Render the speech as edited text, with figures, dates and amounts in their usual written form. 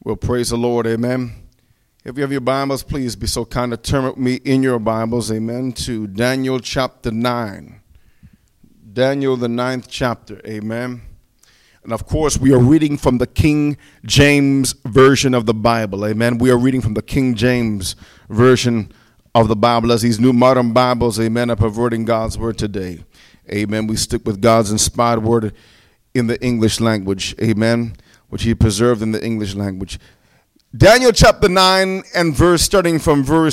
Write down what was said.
Well, praise the Lord, amen. If you have your Bibles, please be so kind to turn with me in your Bibles, amen, to Daniel chapter 9. Daniel, the 9th chapter, amen. And of course, we are reading from the King James Version of the Bible, amen. We are reading from the King James Version of the Bible, as these new modern Bibles, amen, are perverting God's word today. Amen. We stick with God's inspired word in the English language, amen, which he preserved in the English language. Daniel chapter 9 and starting from verse